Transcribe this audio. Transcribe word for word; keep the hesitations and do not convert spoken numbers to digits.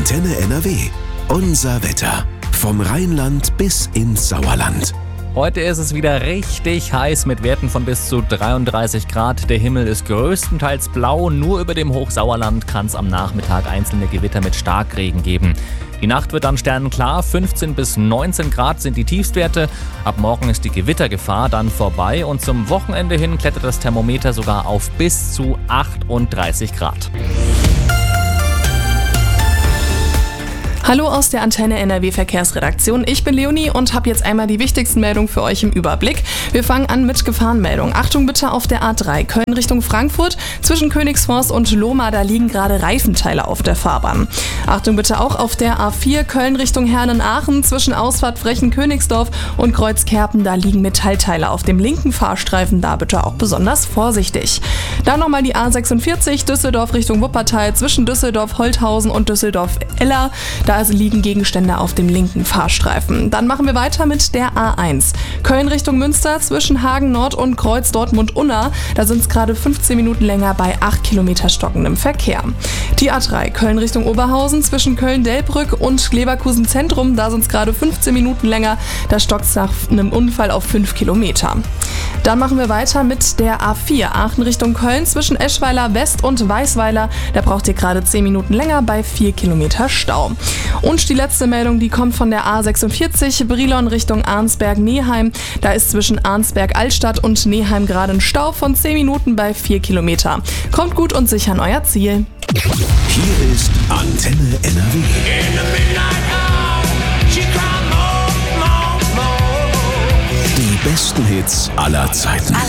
Antenne N R W. Unser Wetter. Vom Rheinland bis ins Sauerland. Heute ist es wieder richtig heiß mit Werten von bis zu dreiunddreißig Grad. Der Himmel ist größtenteils blau. Nur über dem Hochsauerland kann es am Nachmittag einzelne Gewitter mit Starkregen geben. Die Nacht wird dann sternenklar. fünfzehn bis neunzehn Grad sind die Tiefstwerte. Ab morgen ist die Gewittergefahr dann vorbei. Und zum Wochenende hin klettert das Thermometer sogar auf bis zu achtunddreißig Grad. Hallo aus der Antenne N R W Verkehrsredaktion. Ich bin Leonie und habe jetzt einmal die wichtigsten Meldungen für euch im Überblick. Wir fangen an mit Gefahrenmeldung. Achtung bitte auf der A drei, Köln Richtung Frankfurt. Zwischen Königsforst und Lohmar, da liegen gerade Reifenteile auf der Fahrbahn. Achtung bitte auch auf der A vier, Köln Richtung Hernen-Aachen. Zwischen Ausfahrt Frechen-Königsdorf und Kreuzkerpen, da liegen Metallteile auf dem linken Fahrstreifen. Da bitte auch besonders vorsichtig. Dann nochmal die A sechsundvierzig, Düsseldorf Richtung Wuppertal. Zwischen Düsseldorf-Holthausen und Düsseldorf-Eller. Da liegen Gegenstände auf dem linken Fahrstreifen. Dann machen wir weiter mit der A eins. Köln Richtung Münster zwischen Hagen Nord und Kreuz Dortmund-Unna. Da sind es gerade fünfzehn Minuten länger bei acht Kilometer stockendem Verkehr. Die A drei. Köln Richtung Oberhausen zwischen Köln-Delbrück und Leverkusen Zentrum. Da sind es gerade fünfzehn Minuten länger. Da stockt es nach einem Unfall auf fünf Kilometer. Dann machen wir weiter mit der A vier. Aachen Richtung Köln zwischen Eschweiler West und Weißweiler. Da braucht ihr gerade zehn Minuten länger bei vier Kilometer Stau. Und die letzte Meldung, die kommt von der A sechsundvierzig, Brilon Richtung Arnsberg-Neheim. Da ist zwischen Arnsberg-Altstadt und Neheim gerade ein Stau von zehn Minuten bei vier Kilometer. Kommt gut und sicher an euer Ziel. Hier ist Antenne N R W. Die besten Hits aller Zeiten.